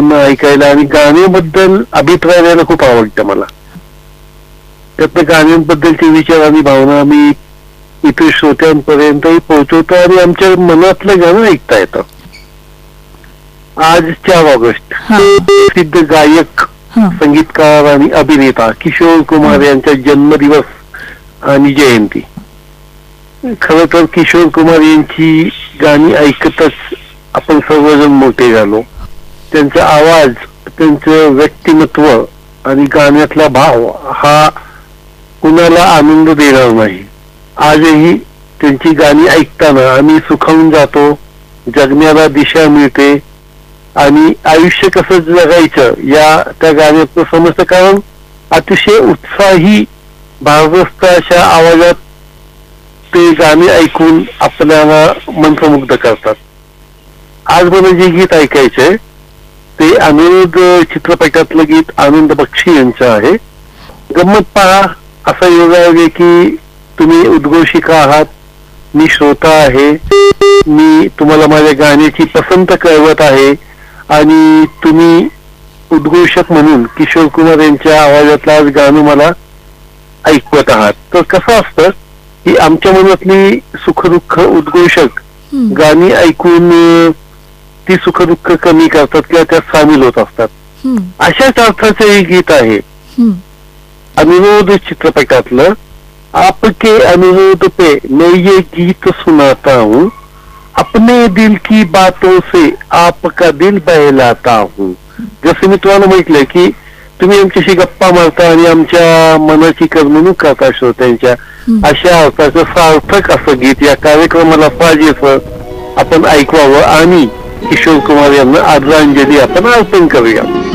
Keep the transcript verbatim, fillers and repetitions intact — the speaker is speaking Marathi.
पुन्हा ऐकायला आणि गाण्याबद्दल अभिप्राय द्यायला खूप आवडतं मला. त्यातनं गाण्यांबद्दलचे विचार आणि भावना मी इतर श्रोत्यांपर्यंतही पोहोचवतो आणि आमच्या मनातलं गाणं ऐकता येतं. आज चार ऑगस्ट प्रसिद्ध गायक, संगीतकार आणि अभिनेता किशोर कुमार यांचा जन्मदिवस आणि जयंती. खरं तर किशोर कुमार यांची गाणी ऐकतच आपण सर्वजण मोठे झालो. त्यांचा आवाज, त्यांचं व्यक्तिमत्व आणि गाण्यातला भाव हा कुणाला आनंद देणार नाही. आजही त्यांची गाणी ऐकताना आम्ही सुखावून जातो, जगण्याला दिशा मिळते आणि आयुष्य कसं जगायचं या त्या गाण्यातनं समजतं. कारण अतिशय उत्साही भारदस्त अशा आवाजात ते गाणे ऐकून आपल्याला मंत्रमुग्ध करतात. आज मला जे गीत ऐकायचंय ते अनिरुद्ध चित्रपटातलं गीत आनंद बक्षी यांचं आहे. गंमत पहा, असा योग आहे की तुम्ही उद्घोषिका आहात, मी श्रोता आहे, मी तुम्हाला माझ्या गाण्याची पसंत कळवत आहे आणि तुम्ही उद्घोषक म्हणून किशोर कुमार यांच्या आवाजातलं आज गाणं मला ऐकवत आहात. तर कसं असतं की आमच्या मनातली सुखदुःख उद्घोषक गाणी ऐकून ती सुखदुःख कमी करतात किंवा त्यात सामील होत असतात. अशाच अर्थाचं हे गीत आहे अनिरुद्ध चित्रपटातलं. आपके अनुरोध पे मैं ये गीत सुनाता हूँ, अपने दिल की बातों से आपका दिल बहलाता हूँ. जसं मी तुम्हाला म्हटलंय की तुम्ही आमच्याशी गप्पा मारता आणि आमच्या मनाची करमणूक करता श्रोत्यांच्या, अशा अर्थाचं सार्थक असं गीत या कार्यक्रमाला पाहिजे आपण ऐकवावं आणि किशोर कुमार यांना आदरांजली आपण अर्पण करूया.